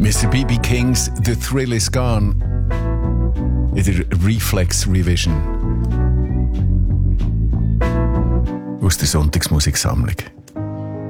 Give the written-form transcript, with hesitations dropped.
Mr. B.B. King's The Thrill Is Gone in der Reflex Revision aus der Sonntagsmusiksammlung.